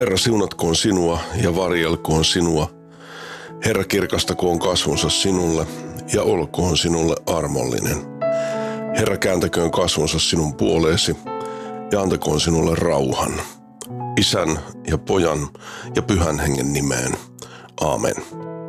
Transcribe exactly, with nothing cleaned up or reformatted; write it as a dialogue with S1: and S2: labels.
S1: Herra siunatkoon sinua ja varjelkoon sinua. Herra kirkastakoon kasvonsa sinulle ja olkoon sinulle armollinen. Herra kääntäköön kasvonsa sinun puoleesi ja antakoon sinulle rauhan. Isän ja Pojan ja Pyhän Hengen nimeen. Aamen.